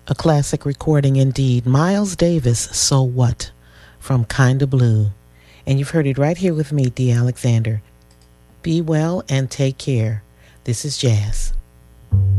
A classic recording indeed. Miles Davis, So What, from Kinda Blue. And you've heard it right here with me, Dee Alexander. Be well and take care. This is Jazz.